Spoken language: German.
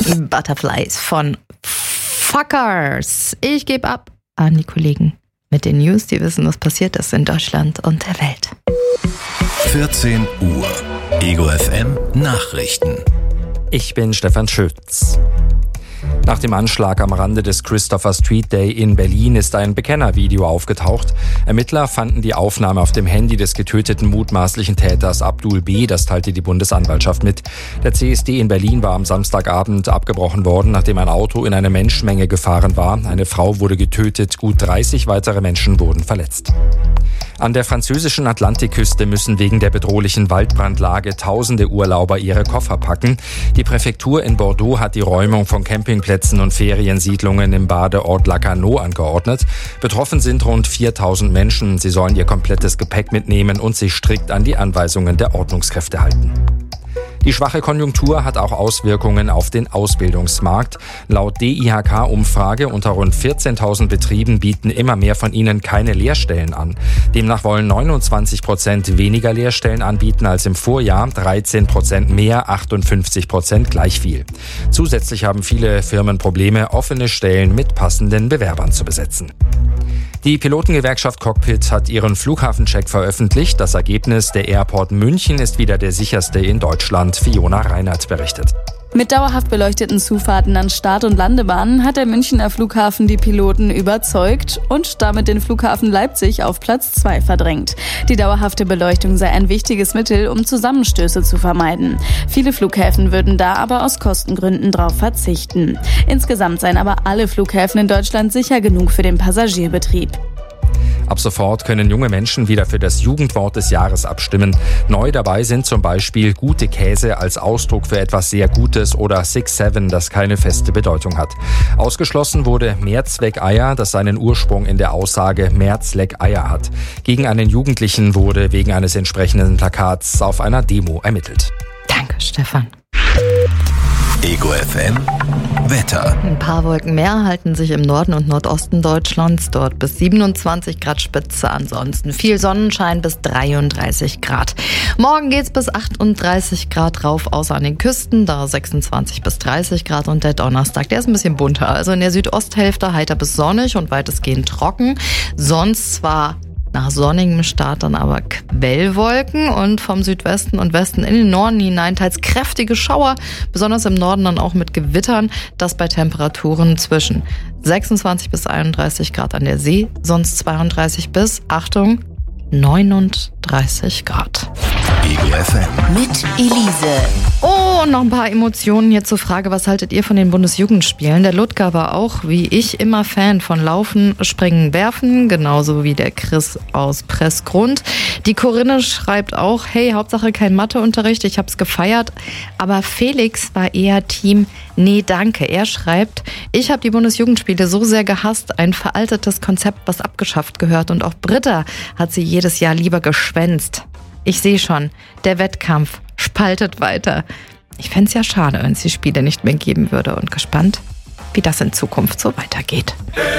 Butterflies von Fuckers. Ich gebe ab an die Kollegen mit den News, die wissen, was passiert ist in Deutschland und der Welt. 14 Uhr. Ego FM Nachrichten. Ich bin Stefan Schütz. Nach dem Anschlag am Rande des Christopher Street Day in Berlin ist ein Bekennervideo aufgetaucht. Ermittler fanden die Aufnahme auf dem Handy des getöteten mutmaßlichen Täters Abdul B., das teilte die Bundesanwaltschaft mit. Der CSD in Berlin war am Samstagabend abgebrochen worden, nachdem ein Auto in eine Menschenmenge gefahren war. Eine Frau wurde getötet, gut 30 weitere Menschen wurden verletzt. An der französischen Atlantikküste müssen wegen der bedrohlichen Waldbrandlage tausende Urlauber ihre Koffer packen. Die Präfektur in Bordeaux hat die Räumung von Campingplätzen und Feriensiedlungen im Badeort Lacanau angeordnet. Betroffen sind rund 4000 Menschen. Sie sollen ihr komplettes Gepäck mitnehmen und sich strikt an die Anweisungen der Ordnungskräfte halten. Die schwache Konjunktur hat auch Auswirkungen auf den Ausbildungsmarkt. Laut DIHK-Umfrage unter rund 14.000 Betrieben bieten immer mehr von ihnen keine Lehrstellen an. Demnach wollen 29% weniger Lehrstellen anbieten als im Vorjahr, 13% mehr, 58% gleich viel. Zusätzlich haben viele Firmen Probleme, offene Stellen mit passenden Bewerbern zu besetzen. Die Pilotengewerkschaft Cockpit hat ihren Flughafencheck veröffentlicht. Das Ergebnis: der Airport München ist wieder der sicherste in Deutschland. Fiona Reinert berichtet. Mit dauerhaft beleuchteten Zufahrten an Start- und Landebahnen hat der Münchner Flughafen die Piloten überzeugt und damit den Flughafen Leipzig auf Platz 2 verdrängt. Die dauerhafte Beleuchtung sei ein wichtiges Mittel, um Zusammenstöße zu vermeiden. Viele Flughäfen würden da aber aus Kostengründen drauf verzichten. Insgesamt seien aber alle Flughäfen in Deutschland sicher genug für den Passagierbetrieb. Ab sofort können junge Menschen wieder für das Jugendwort des Jahres abstimmen. Neu dabei sind zum Beispiel gute Käse als Ausdruck für etwas sehr Gutes oder 6-7, das keine feste Bedeutung hat. Ausgeschlossen wurde Mehrzweckeier, das seinen Ursprung in der Aussage Mehrzleckeier hat. Gegen einen Jugendlichen wurde wegen eines entsprechenden Plakats auf einer Demo ermittelt. Danke, Stefan. Ego FM Wetter. Ein paar Wolken mehr halten sich im Norden und Nordosten Deutschlands, dort bis 27 Grad Spitze, ansonsten viel Sonnenschein bis 33 Grad. Morgen geht's bis 38 Grad rauf, außer an den Küsten, da 26 bis 30 Grad, und der Donnerstag, der ist ein bisschen bunter, also in der Südosthälfte heiter bis sonnig und weitestgehend trocken, sonst zwar nach sonnigem Start dann aber Quellwolken und vom Südwesten und Westen in den Norden hinein teils kräftige Schauer, besonders im Norden dann auch mit Gewittern, das bei Temperaturen zwischen 26 bis 31 Grad an der See, sonst 32 bis, Achtung, 39 Grad. Ego FM mit Elise. Oh, und noch ein paar Emotionen hier zur Frage, was haltet ihr von den Bundesjugendspielen? Der Ludger war auch, wie ich, immer Fan von Laufen, Springen, Werfen, genauso wie der Chris aus Pressgrund. Die Corinne schreibt auch, hey, Hauptsache kein Matheunterricht, ich hab's gefeiert. Aber Felix war eher Team nee, danke. Er schreibt, ich habe die Bundesjugendspiele so sehr gehasst, ein veraltetes Konzept, was abgeschafft gehört. Und auch Britta hat sie jedes Jahr lieber geschwänzt. Ich sehe schon, der Wettkampf spaltet weiter. Ich fände es ja schade, wenn es die Spiele nicht mehr geben würde, und gespannt, wie das in Zukunft so weitergeht.